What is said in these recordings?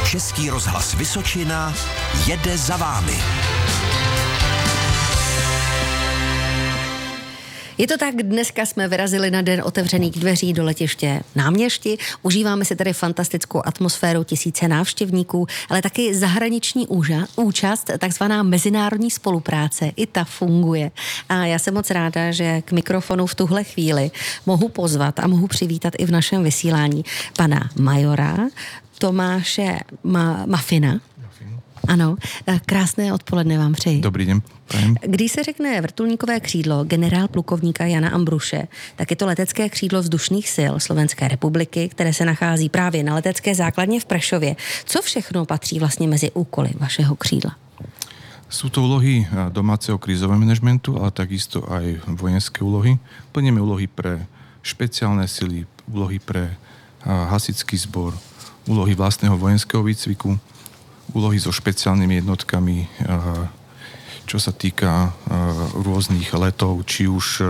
Český rozhlas Vysočina jede za vámi. Je to tak, dneska jsme vyrazili na den otevřených dveří do letiště Náměšti. Užíváme si tady fantastickou atmosféru, tisíce návštěvníků, ale taky zahraniční účast, takzvaná mezinárodní spolupráce. I ta funguje. A já jsem moc ráda, že k mikrofonu v tuhle chvíli mohu pozvat a mohu přivítat i v našem vysílání pana majora Tomáše Mafina. Ano, krásné odpoledne vám přeji. Dobrý den. Když se řekne vrtulníkové křídlo generál plukovníka Jana Ambruše, tak je to letecké křídlo vzdušných sil Slovenské republiky, které se nachází právě na letecké základně v Prešově. Co všechno patří vlastně mezi úkoly vašeho křídla? Sú to úlohy domáceho krízového manažmentu, ale takisto aj vojenské úlohy. Plníme úlohy pre špeciálne sily, úlohy pre hasičský zbor, úlohy vlastného vojenského výcviku, úlohy so špeciálnymi jednotkami, čo sa týka rôznych letov, či už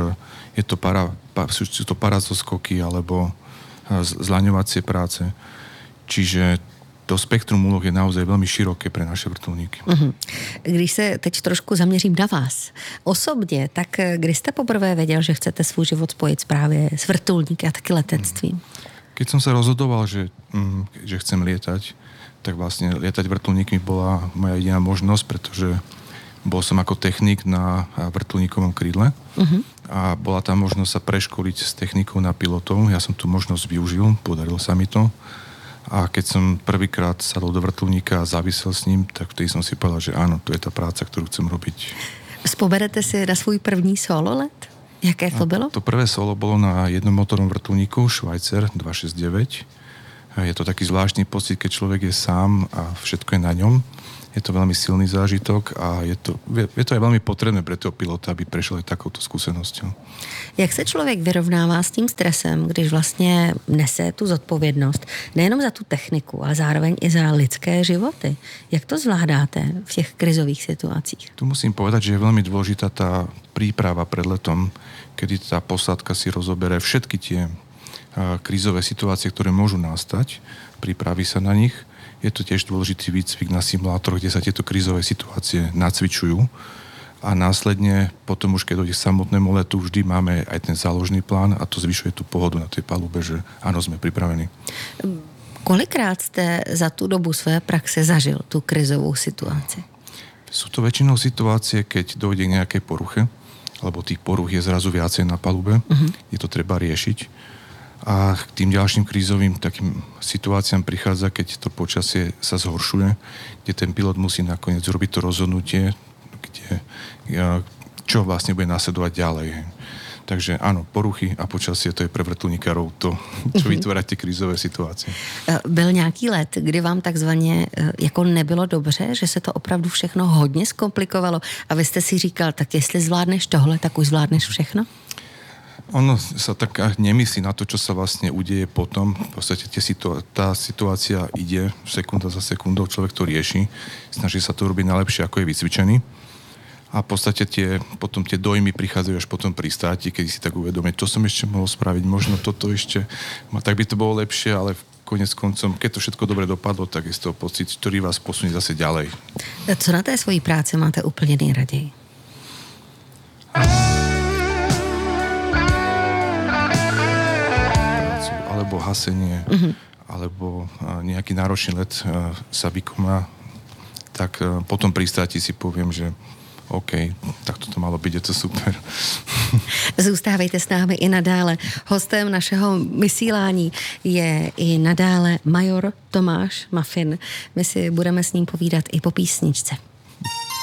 sú to parazoskoky alebo zlaňovacie práce. Čiže to spektrum úloh je naozaj veľmi široké pre naše vrtulníky. Když se teď trošku zaměřím na vás osobně, tak kdy jste poprvé věděl, že chcete svůj život spojit právě s vrtulníky a taky letectvím? Keď som sa rozhodoval, že chcem lietať, tak vlastne lietať vrtuľníkmi bola moja jediná možnosť, pretože bol som ako technik na vrtuľníkovom krídle a bola tam možnosť sa preškoliť s technikou na pilotov. Ja som tú možnosť využil, podarilo sa mi to. A keď som prvýkrát sadol do vrtuľníka a závisel s ním, tak vtedy som si povedal, že áno, to je tá práca, ktorú chcem robiť. Vzpomenete si na svůj první solo let? Jaké to bylo? To prvé solo bolo na jednomotorom vrtuľníku Schweizer 269. Je to taký zvláštny pocit, keď človek je sám a všetko je na ňom. Je to veľmi silný zážitok a je to aj veľmi potrebné pre toho pilota, aby prešiel aj takouto skúsenosťou. Jak se člověk vyrovnává s tím stresem, když vlastně nese tu zodpovědnost nejenom za tu techniku, ale zároveň i za lidské životy? Jak to zvládáte v těch krizových situacích? Tu musím povedať, že je veľmi dôležitá tá príprava pred letom, kedy tá posádka si rozobere všetky tie krízové situácie, ktoré môžu nastať, pripraví sa na nich. Je to tiež dôležitý výcvik na simulátoroch, kde sa tieto krízové situácie nacvičujú a následne potom už keď dojde k samotnému letu, vždy máme aj ten záložný plán a to zvyšuje tú pohodu na tej palube, že áno, sme pripravení. Kolikrát jste za tu dobu své praxe zažil tú krizovú situáciu? Sú to väčšinou situácie, keď dojde k nejakej poruche, alebo tých poruch je zrazu viacej na palube, je to treba riešiť. A k tým ďalším krízovým takým situáciám prichádza, keď to počasie sa zhoršuje, kde ten pilot musí nakoniec zrobiť to rozhodnutie, čo vlastne bude nasledovať ďalej. Takže áno, poruchy a počasie, to je pre vrtuľníkarov to, čo vytvára tie krízové situácie. Byl nějaký let, kdy vám takzvaně jako nebylo dobře, že se to opravdu všechno hodně zkomplikovalo a vy jste si říkal, tak jestli zvládneš tohle, tak už zvládneš všechno? Ono sa tak nemyslí na to, čo sa vlastne udeje potom. V podstate tá situácia ide sekunda za sekundou, človek to rieši, snaží sa to robiť najlepšie, ako je vycvičený. A v podstate potom tie dojmy prichádzajú až potom pri státi, keď si tak uvedomí, to som ešte mohol spraviť, možno toto ešte, tak by to bolo lepšie, ale konec koncom, keď to všetko dobre dopadlo, tak je z toho pocit, ktorý vás posunie zase ďalej. Co na té svojí práci máte úplne nejraději? Alebo hasenie, alebo nejaký náročný let sa vykoná, tak potom pri státi si poviem, že OK, tak to malo byť, je to super. Zůstávejte s námi i nadále. Hostem našeho vysílání je i nadále major Tomáš Mafin. My si budeme s ním povídat i po písničce.